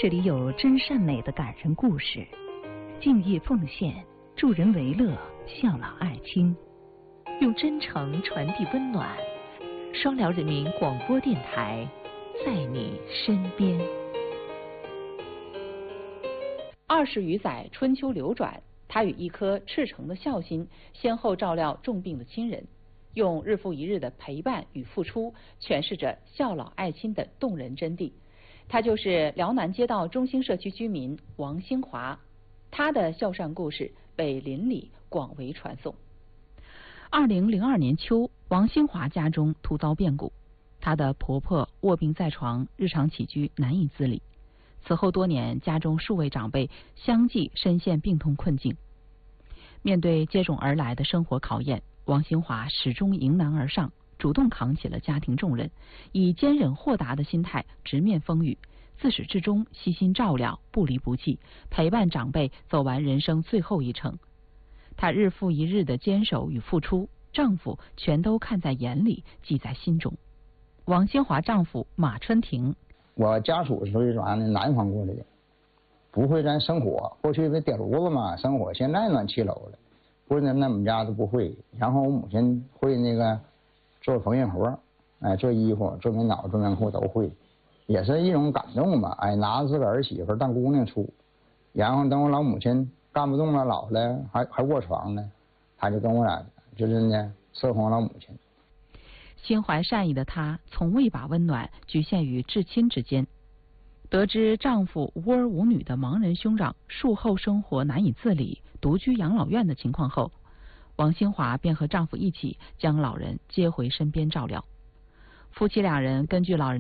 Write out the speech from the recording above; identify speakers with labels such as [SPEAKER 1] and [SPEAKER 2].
[SPEAKER 1] 这里有真善美的感人故事，敬业奉献，助人为乐，孝老爱亲，用真诚传递温暖。双辽人民广播电台，在你身边。
[SPEAKER 2] 20余载春秋流转，他与一颗赤诚的孝心，先后照料重病的亲人，用日复一日的陪伴与付出，诠释着孝老爱亲的动人真谛。他就是辽南街道中兴社区居民王兴华，他的孝善故事被邻里广为传颂。
[SPEAKER 3] 2002年秋，王兴华家中突遭变故，她的婆婆卧病在床，日常起居难以自理。此后多年，家中数位长辈相继深陷病痛困境。面对接踵而来的生活考验，王兴华始终迎难而上，主动扛起了家庭重任，以坚忍豁达的心态直面风雨，自始至终悉心照料，不离不弃，陪伴长辈走完人生最后一程。她日复一日的坚守与付出，丈夫全都看在眼里，记在心中。王兴华丈夫马春庭，
[SPEAKER 4] 我家属属于咱南方过来的，不会咱生火，过去那点炉子嘛生火，现在暖气楼了，不是那我们家都不会。然后我母亲会那个做缝纫活，做衣服、做棉袄、做棉裤都会，也是一种感动吧。拿着自个儿媳妇当姑娘处，然后等我老母亲干不动了，老了还卧床呢，他就跟我俩就是呢伺候老母亲。
[SPEAKER 3] 心怀善意的她，从未把温暖局限于至亲之间。得知丈夫无儿无女的盲人兄长术后生活难以自理，独居养老院的情况后，王兴华便和丈夫一起将老人接回身边照料。夫妻两人根据老人